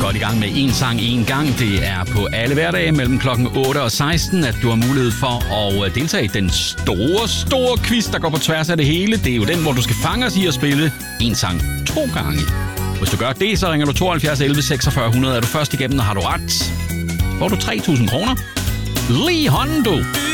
godt i gang med En Sang En Gang. Det er på alle hverdage mellem klokken 8 og 16, at du har mulighed for at deltage i den store quiz, der går på tværs af det hele. Det er jo den, hvor du skal fange os i at spille en sang 2 gange. Hvis du gør det, så ringer du 72 11 46 100. Er du først igennem, og har du ret, får du 3.000 kroner. Lige hånden, du!